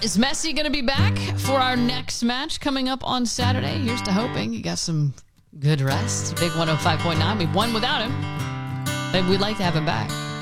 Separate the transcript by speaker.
Speaker 1: Is Messi going to be back for our next match coming up on Saturday? Here's to hoping. He got some good rest. Big 105.9. We've won without him, but we'd like to have him back.